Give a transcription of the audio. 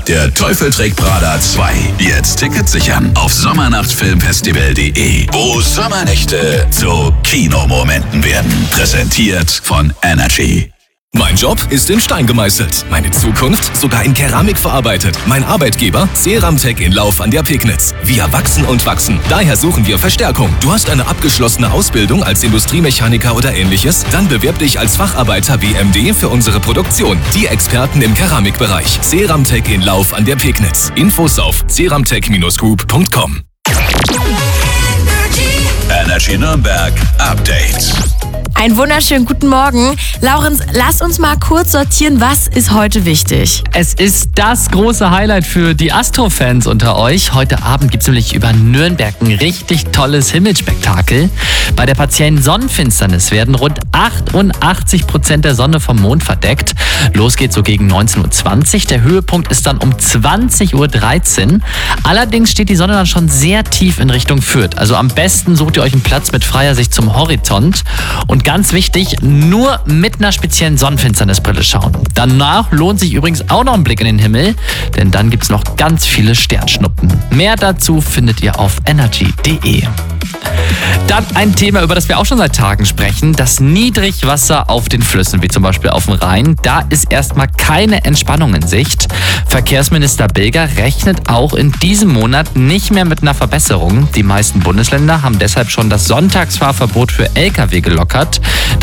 Der Teufel trägt Prada 2. Jetzt Tickets sichern auf sommernachtfilmfestival.de, wo Sommernächte zu Kinomomenten werden. Präsentiert von Energy. Mein Job ist in Stein gemeißelt. Meine Zukunft sogar in Keramik verarbeitet. Mein Arbeitgeber Ceramtech in Lauf an der Pegnitz. Wir wachsen und wachsen. Daher suchen wir Verstärkung. Du hast eine abgeschlossene Ausbildung als Industriemechaniker oder ähnliches? Dann bewirb dich als Facharbeiter WMD für unsere Produktion. Die Experten im Keramikbereich. Ceramtech in Lauf an der Pegnitz. Infos auf ceramtech-group.com. Energy Nürnberg Update. Einen wunderschönen guten Morgen. Laurenz, lass uns mal kurz sortieren, was ist heute wichtig? Es ist das große Highlight für die Astro-Fans unter euch. Heute Abend gibt es nämlich über Nürnberg ein richtig tolles Himmelspektakel. Bei der partiellen Sonnenfinsternis werden rund 88% der Sonne vom Mond verdeckt. Los geht's so gegen 19.20 Uhr. Der Höhepunkt ist dann um 20.13 Uhr. Allerdings steht die Sonne dann schon sehr tief in Richtung Fürth. Also am besten sucht ihr euch einen Platz mit freier Sicht zum Horizont. Und ganz wichtig, nur mit einer speziellen Sonnenfinsternisbrille schauen. Danach lohnt sich übrigens auch noch ein Blick in den Himmel, denn dann gibt's noch ganz viele Sternschnuppen. Mehr dazu findet ihr auf energy.de. Dann ein Thema, über das wir auch schon seit Tagen sprechen, das Niedrigwasser auf den Flüssen, wie zum Beispiel auf dem Rhein. Da ist erstmal keine Entspannung in Sicht. Verkehrsminister Bilger rechnet auch in diesem Monat nicht mehr mit einer Verbesserung. Die meisten Bundesländer haben deshalb schon das Sonntagsfahrverbot für Lkw gelockert.